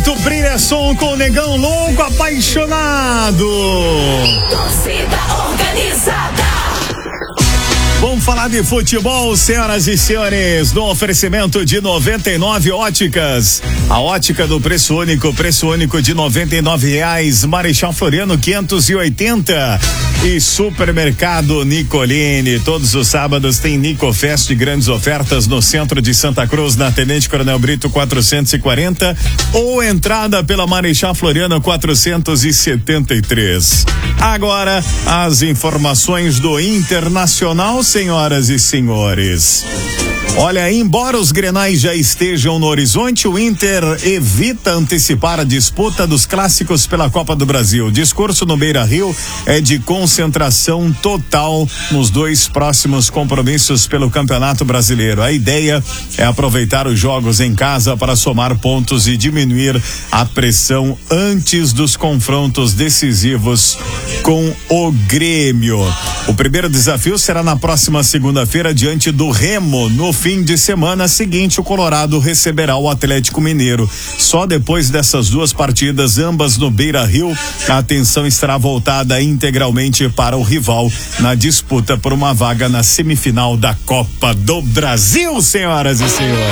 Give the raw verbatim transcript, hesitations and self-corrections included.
Alto Brilha Som com o Negão Louco Apaixonado. Torcida organizada. Vamos falar de futebol, senhoras e senhores, no oferecimento de noventa e nove Óticas. A ótica do preço único, preço único de noventa e nove reais, Marechal Floriano quinhentos e oitenta. E Supermercado Nicolini, todos os sábados tem Nicofest, grandes ofertas no centro de Santa Cruz, na Tenente Coronel Brito quatrocentos e quarenta, ou entrada pela Marechal Floriano quatrocentos e setenta e três. Agora, as informações do Internacional, senhoras e senhores. Olha, embora os grenais já estejam no horizonte, o Inter evita antecipar a disputa dos clássicos pela Copa do Brasil. O discurso no Beira-Rio é de concentração total nos dois próximos compromissos pelo Campeonato Brasileiro. A ideia é aproveitar os jogos em casa para somar pontos e diminuir a pressão antes dos confrontos decisivos com o Grêmio. O primeiro desafio será na próxima segunda-feira diante do Remo. No fim de semana seguinte, o Colorado receberá o Atlético Mineiro. Só depois dessas duas partidas, ambas no Beira-Rio, a atenção estará voltada integralmente para o rival na disputa por uma vaga na semifinal da Copa do Brasil, senhoras e senhores.